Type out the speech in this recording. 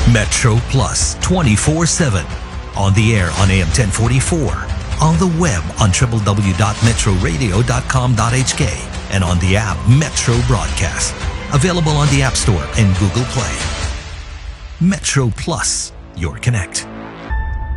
Metro Plus 24/7. On the air on AM 1044. On the web on www.metroradio.com.hk. And on the app Metro Broadcast. Available on the App Store and Google Play. Metro Plus, your connect.